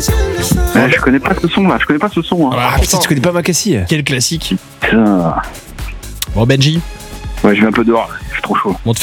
Je connais pas ce son là, hein. Ah putain, tu connais pas Makassi? Quel classique. Putain. Bon, Benji. Ouais, je vais un peu dehors, il fait trop chaud. Bon,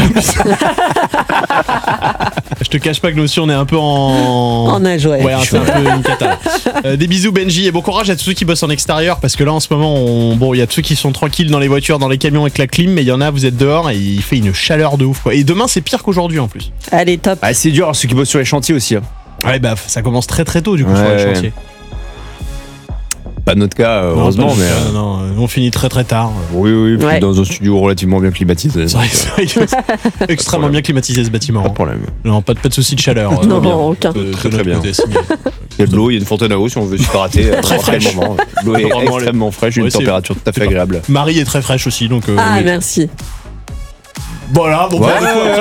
je te cache pas que nous aussi on est un peu En nage, ouais. Ouais, c'est un peu une cata. Des bisous Benji et bon courage à tous ceux qui bossent en extérieur parce que là en ce moment, bon, il y a tous ceux qui sont tranquilles dans les voitures, dans les camions avec la clim, mais il y en a, vous êtes dehors et il fait une chaleur de ouf quoi. Et demain c'est pire qu'aujourd'hui en plus. Allez, top. Ah, c'est dur, ceux qui bossent sur les chantiers aussi. Hein. Ouais, bah ça commence très très tôt du coup sur les chantiers. Pas notre cas, heureusement, mais. Non, on finit très très tard. Oui, puis dans un studio relativement bien climatisé. C'est vrai extrêmement bien climatisé ce bâtiment. Pas de problème. Non, pas de soucis de chaleur. Non, aucun. Très bien. Il y a de l'eau, il y a une fontaine à eau si on veut s'hydrater. Très fraîche. L'eau est extrêmement fraîche, une température tout à fait agréable. Marie est très fraîche aussi, donc. Merci. Voilà, bon, on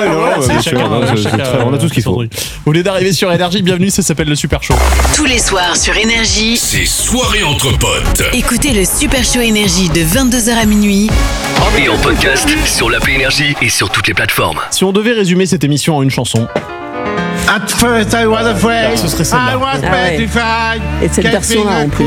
a tout ce qu'il faut. Au lieu d'arriver sur Énergie, bienvenue, ça s'appelle le Super Show. Tous les soirs sur Énergie, c'est soirée entre potes. Écoutez le Super Show Énergie de 22h à minuit. Et en podcast sur l'appli Énergie et sur toutes les plateformes. Si on devait résumer cette émission en une chanson. At first I was afraid, ce serait celle-là. I was petrified. Et cette version-là en plus.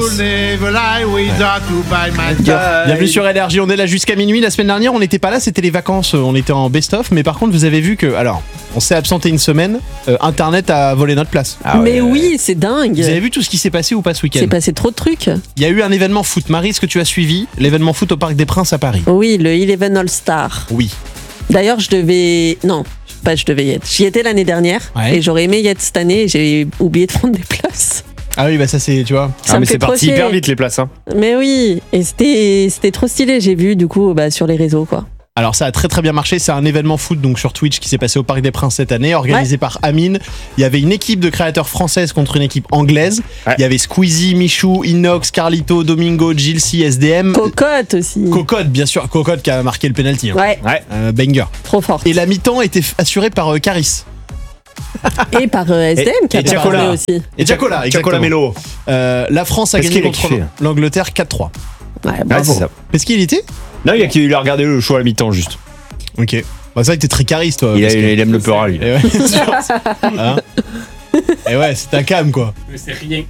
Bienvenue sur Énergie, on est là jusqu'à minuit. La semaine dernière, on n'était pas là, c'était les vacances, on était en best-of. Mais par contre, vous avez vu que, alors, on s'est absenté une semaine, Internet a volé notre place. Mais oui, c'est dingue. Vous avez vu tout ce qui s'est passé ou pas ce week-end? C'est passé trop de trucs. Il y a eu un événement foot. Marie, est-ce que tu as suivi l'événement foot au Parc des Princes à Paris? Oui, le Eleven All-Star. Oui. D'ailleurs, je devais y être. J'y étais l'année dernière et j'aurais aimé y être cette année et j'ai oublié de prendre des places. Ah oui, bah ça c'est, tu vois. Mais c'est parti hyper vite les places. Hein. Mais oui, et c'était trop stylé, j'ai vu du coup sur les réseaux quoi. Alors ça a très très bien marché, c'est un événement foot donc sur Twitch qui s'est passé au Parc des Princes cette année, organisé par Amine. Il y avait une équipe de créateurs françaises contre une équipe anglaise. Il y avait Squeezie, Michou, Inox, Carlito, Domingo, Gilcy, SDM. Cocotte aussi. Cocotte, bien sûr, Cocotte qui a marqué le penalty. Hein. Ouais. Banger. Trop fort. Et la mi-temps était assurée par Caris. Et par SDM qui a parlé aussi. Et Tiakola, exactement. Melo. La France a gagné contre l'Angleterre 4-3. Ouais, bravo. Est-ce qu'il était? Non, il a regardé le show à la mi-temps juste. Ok. Bah ça, il était très charisme toi. Il aime le peur lui. Et ouais, hein. Et ouais, c'est un cam quoi. C'est rien.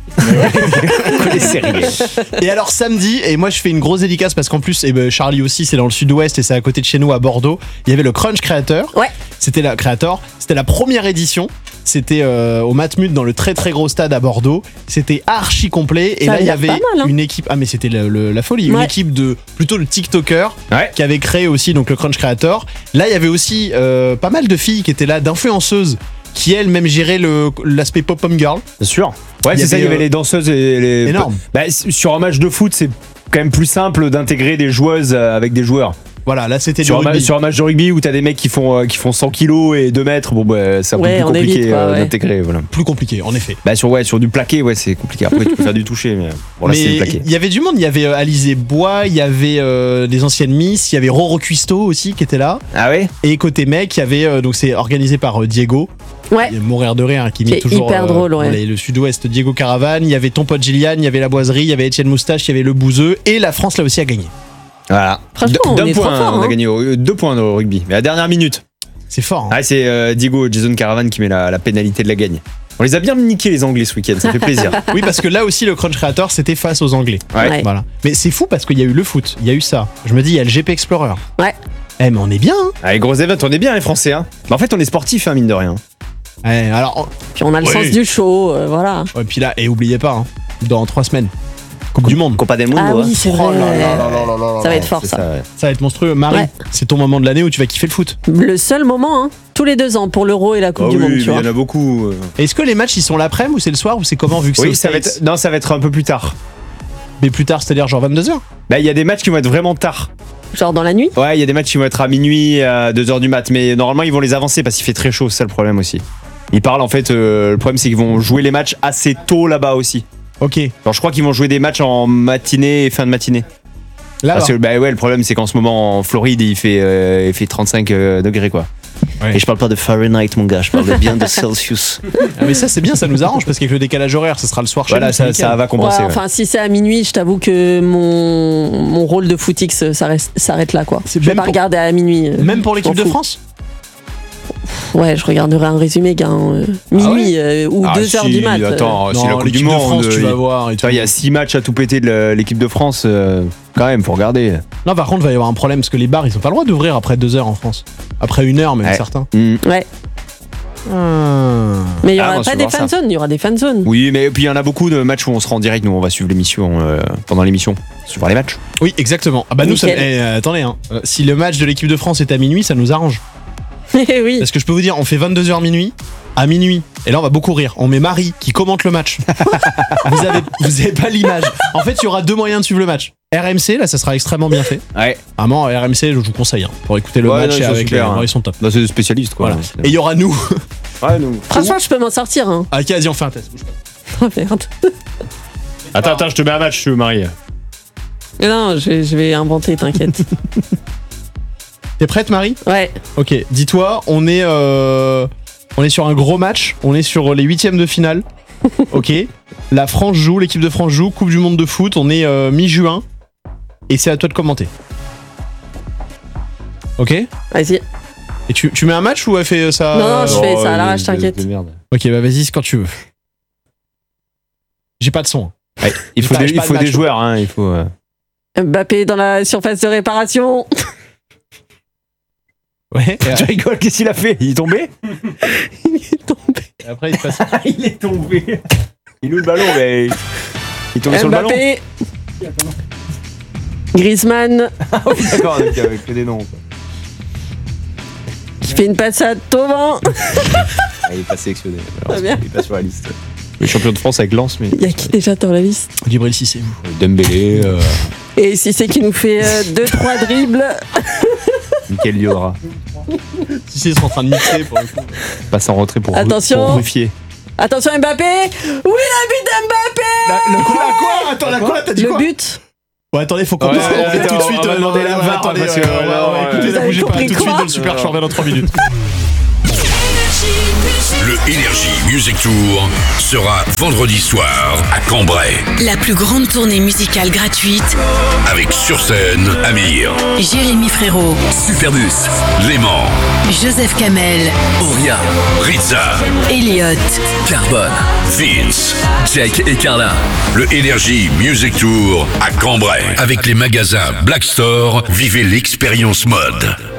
Et alors samedi, et moi je fais une grosse dédicace parce qu'en plus, Charlie aussi, c'est dans le sud-ouest et c'est à côté de chez nous à Bordeaux. Il y avait le Crunch Creator. Ouais. C'était la première édition. C'était au Matmut dans le très très gros stade à Bordeaux. C'était archi complet. Et ça là il y avait une équipe. Ah mais c'était la folie. Une équipe de plutôt de TikTokers qui avait créé aussi donc le Crunch Creator. Là il y avait aussi pas mal de filles qui étaient là, d'influenceuses qui elles-mêmes géraient l'aspect pop-up girl. Bien sûr. Ouais, c'est ça, il y avait les danseuses et les. Énorme. Bah, sur un match de foot, c'est quand même plus simple d'intégrer des joueuses avec des joueurs. Voilà, là c'était sur un match de rugby où t'as des mecs qui font 100 kilos et 2 mètres, bon bah c'est un peu plus compliqué d'intégrer. Voilà. Plus compliqué, en effet. Bah sur du plaqué, c'est compliqué. Après tu peux faire du toucher, mais bon là c'est du plaqué. Il y avait du monde, il y avait Alizé Bois, il y avait des anciennes Miss, il y avait Roro Cuisto aussi qui était là. Ah ouais. Et côté mec, il y avait donc c'est organisé par Diego. Ouais. Mourir de rire, qui met toujours hyper drôle, le sud-ouest, Diego Caravane, il y avait ton pote Gillian, il y avait la Boiserie, il y avait Étienne Moustache, il y avait le Bouzeux et la France là aussi a gagné. Voilà. Franchement, on est trop fort, on a gagné 2 points au rugby, mais à la dernière minute. C'est fort. Ah, c'est Diego Jason Caravan qui met la pénalité de la gagne. On les a bien niqués les Anglais ce week-end, ça fait plaisir. Oui, parce que là aussi le Crunch Creator c'était face aux Anglais. Ouais. Voilà. Mais c'est fou parce qu'il y a eu le foot, il y a eu ça. Je me dis il y a le GP Explorer. Ouais. Mais on est bien. Hein. Ah, les gros événements, on est bien les Français. Hein. Mais en fait on est sportifs mine de rien. Alors. Puis on a le sens du show, voilà. Et puis là, et oubliez pas, dans 3 semaines. Coupe du Monde. Copa del Mundo. Ah oui, c'est vrai. Ça va être fort ça. Ça va être monstrueux. Marie, c'est ton moment de l'année où tu vas kiffer le foot. Le seul moment, tous les 2 ans pour l'Euro et la Coupe du Monde. Il y en a beaucoup. Est-ce que les matchs ils sont l'après-midi ou c'est le soir ou c'est comment vu que ça va être un peu plus tard. Mais plus tard, c'est-à-dire genre 22h. Bah il y a des matchs qui vont être vraiment tard. Genre dans la nuit. Ouais, il y a des matchs qui vont être à minuit, à 2h du mat, mais normalement ils vont les avancer parce qu'il fait très chaud, c'est ça le problème aussi. Ils parlent en fait, le problème c'est qu'ils vont jouer les matchs assez tôt là-bas aussi. Ok. Alors je crois qu'ils vont jouer des matchs en matinée et fin de matinée. Là, parce que le problème c'est qu'en ce moment en Floride il fait 35 degrés quoi. Ouais. Et je parle pas de Fahrenheit mon gars, je parle bien de Celsius. Mais ça c'est bien, ça nous arrange parce qu'avec le décalage horaire, ça sera le soir chez nous. Ça va compenser. Enfin si c'est à minuit, je t'avoue que mon rôle de footix s'arrête là quoi. Je vais pas regarder à minuit. Même pour l'équipe de France. Ouais, je regarderai un résumé, gars. Minuit ou 2h du mat. Attends, c'est la Coupe du l'équipe de Monde. France, tu vas voir. Il y a 6 matchs à tout péter de l'équipe de France. Quand même, faut regarder. Non, par contre, il va y avoir un problème parce que les bars, ils ont pas le droit d'ouvrir après 2h en France. Après 1h, même certains. Ouais. Mais il y aura pas des fan zones, il y aura des fan zones. Oui, mais puis il y en a beaucoup de matchs où on sera en direct. Nous, on va suivre l'émission pendant l'émission, suivre les matchs. Oui, exactement. Ah bah nous, attendez, hein. Si le match de l'équipe de France est à minuit, ça nous arrange. Oui. Parce que je peux vous dire, on fait 22h minuit. À minuit, et là on va beaucoup rire, on met Marie qui commente le match. vous avez pas l'image. En fait, il y aura 2 moyens de suivre le match. RMC, là ça sera extrêmement bien fait. Ouais. Vraiment, RMC, je vous conseille pour écouter le match avec ils sont top. Là, c'est des spécialistes quoi. Voilà. Et il y aura nous. Ouais, nous. Franchement, je peux m'en sortir. Hein. Ah, vas-y, on fait un test. Oh merde. Attends, je te mets un match, Marie. Non, je vais inventer, t'inquiète. T'es prête, Marie? Ouais. Ok, dis-toi, on est sur un gros match, on est sur les 8e de finale. Ok. La France joue, l'équipe de France joue, Coupe du Monde de foot, on est mi-juin. Et c'est à toi de commenter. Ok? Vas-y. Et tu mets un match ou elle fait ça? Non, je fais ça à l'arrache, t'inquiète. Ok, bah vas-y, c'est quand tu veux. J'ai pas de son. Ouais, il faut des joueurs, hein, il faut. Mbappé dans la surface de réparation. Ouais. Tu rigoles, qu'est-ce qu'il a fait? Il est tombé? Il est tombé. Et après, il se passe. Il est tombé. Il est où le ballon? Mais... Il est tombé sur le ballon. Mbappé. Griezmann. Ah oui, d'accord, avec que des noms. Qui fait une passade Thauvin. Il est pas sélectionné. Très bien. Il est pas sur la liste. Le champion de France avec Lens, mais. Il y a qui déjà dans la liste? Djibril Cissé. Dembélé. Et Cissé qui nous fait 2-3 dribbles. Michael Liodra. Cissé sera en train de mixer pour le coup. Passe en retrait pour Ruffier. Attention Mbappé. Oui, la but d'Mbappé. Le quoi? Attends, la quoi? T'as dit quoi? Le but. Ouais, attendez, faut qu'on tout de suite. On va demander la VAR attendez, parce que écoutez, ne bougez pas. Tout de suite dans le Super Show, dans 3 minutes. Le Energy Music Tour sera vendredi soir à Cambrai. La plus grande tournée musicale gratuite Avec sur scène Amir, Jérémy Frérot, Superbus, Léman, Joseph Kamel, Auria, Rizza, Elliott, Carbone, Vince, Jake et Carla. Le Energy Music Tour à Cambrai. Avec les magasins Black Store, vivez l'expérience mode.